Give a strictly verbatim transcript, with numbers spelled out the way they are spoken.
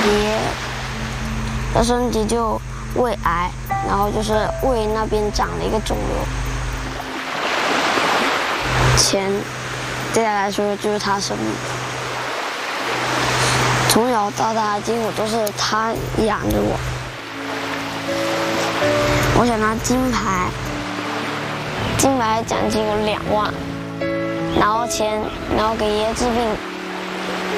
爷的身体就胃癌，然后就是胃那边长了一个肿瘤。钱，对他来说就是他生命。从小到大，几乎都是他养着我。我想拿金牌，金牌奖金有两万，然后钱，然后给爷爷治病